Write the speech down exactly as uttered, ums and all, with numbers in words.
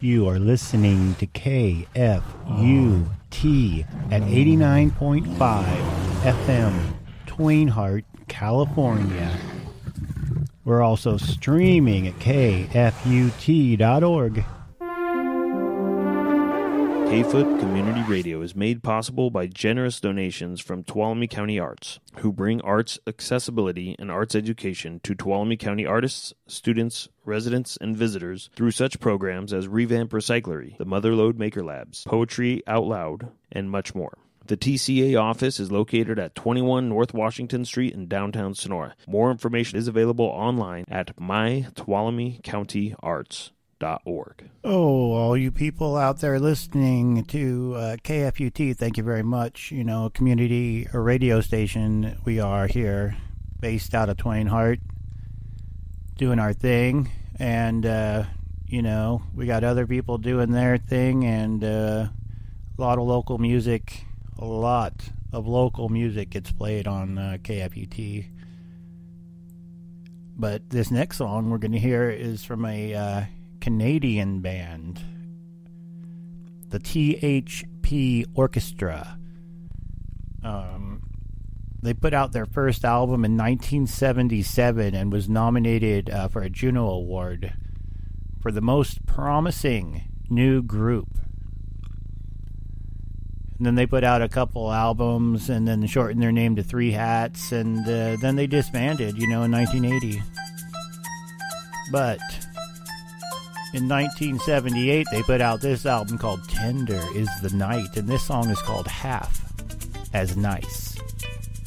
You are listening to K F U T at eighty-nine point five F M, Twainhart, California. We're also streaming at K F U T dot org. Hayfoot Community Radio is made possible by generous donations from Tuolumne County Arts, who bring arts accessibility and arts education to Tuolumne County artists, students, residents, and visitors through such programs as Revamp Recyclery, the Motherlode Maker Labs, Poetry Out Loud, and much more. The T C A office is located at twenty-one North Washington Street in downtown Sonora. More information is available online at my tuolumne county arts dot org. Oh, all you people out there listening to uh, K F U T, thank you very much. You know, community or radio station, we are here, based out of Twainhart, doing our thing. And, uh, you know, we got other people doing their thing, and uh, a lot of local music, a lot of local music gets played on uh, K F U T. But this next song we're going to hear is from a uh, Canadian band, the T H P Orchestra. Um, they put out their first album in nineteen seventy-seven and was nominated uh, for a Juno Award for the most promising new group. And then they put out a couple albums and then shortened their name to Three Hats, and uh, then they disbanded, you know, in nineteen eighty. But in nineteen seventy-eight, they put out this album called Tender Is the Night, and this song is called Half as Nice.